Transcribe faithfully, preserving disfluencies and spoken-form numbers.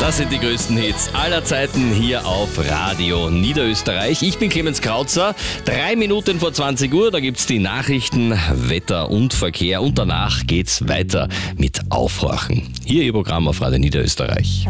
Das sind die größten Hits aller Zeiten hier auf Radio Niederösterreich. Ich bin Clemens Krautzer. Drei Minuten vor zwanzig Uhr, da gibt's die Nachrichten, Wetter und Verkehr. Und danach geht's weiter mit Aufhorchen. Hier Ihr Programm auf Radio Niederösterreich.